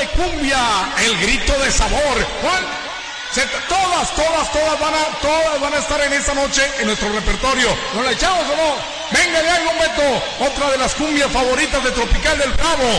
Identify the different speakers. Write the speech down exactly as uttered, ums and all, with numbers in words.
Speaker 1: de cumbia, el grito de sabor. ¿Cuál? Se, todas, todas, todas van, a, todas van a estar en esta noche en nuestro repertorio. ¿Nos la echamos o no? Venga de algo, Beto. Otra de las cumbias favoritas de Tropical del Bravo.